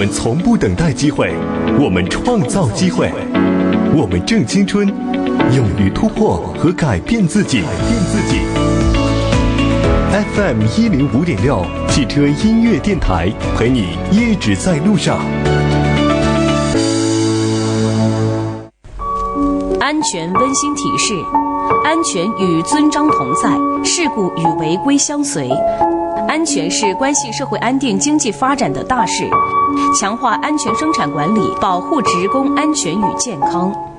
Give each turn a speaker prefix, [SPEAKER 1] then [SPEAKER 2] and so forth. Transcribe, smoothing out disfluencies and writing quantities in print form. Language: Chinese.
[SPEAKER 1] 们从不等待机会，我们创造机会，我们正青春，勇于突破和改变自己。FM 105.6汽车音乐电台，陪你一直在路上。
[SPEAKER 2] 安全温馨提示：安全与遵章同在，事故与违规相随。安全是关系社会安定、经济发展的大事，强化安全生产管理，保护职工安全与健康。